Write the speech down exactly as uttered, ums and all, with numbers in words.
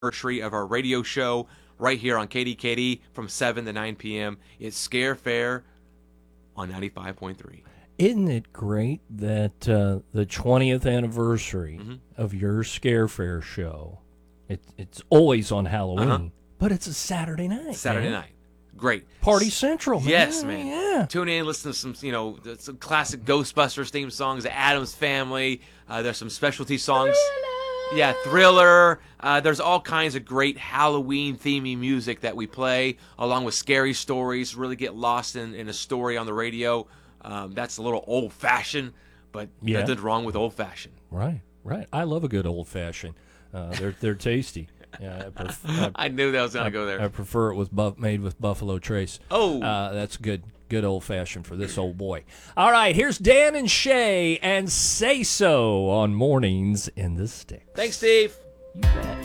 anniversary of our radio show right here on K D K D from seven to nine p.m. It's Scare Fair on ninety-five point three. Isn't it great that uh, the twentieth anniversary mm-hmm. of your Scare Fair show, it, it's always on Halloween, uh-huh. but it's a Saturday night. Saturday man. night. Great. Party Central, man. Yes, man. Yeah. Tune in, listen to some, you know, some classic Ghostbusters theme songs, The Addams Family. Uh, there's some specialty songs. Thriller. Yeah, Thriller. Uh, there's all kinds of great Halloween-themey music that we play, along with scary stories. Really get lost in, in a story on the radio. Um, that's a little old-fashioned, but yeah. nothing wrong with old-fashioned. Right, right. I love a good old-fashioned. Uh, they're they're tasty. Yeah, I, pref- I, I knew that was going to I, go there. I prefer it with buff- made with Buffalo Trace. Oh. Uh, that's good, good old-fashioned for this old boy. All right, here's Dan and Shay and Say So on Mornings in the Sticks. Thanks, Steve. You bet.